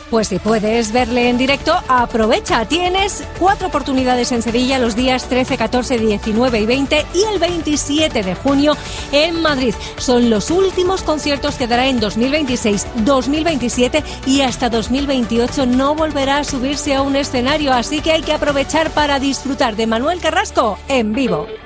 Pues si puedes verle en directo, aprovecha. Tienes 4 oportunidades en Sevilla los días 13, 14, 19 y 20 y el 27 de junio en Madrid. Son los últimos conciertos que dará en 2026, 2027 y hasta 2028 no volverá a subirse a un escenario, así que hay que aprovechar para disfrutar de Manuel Carrasco en vivo.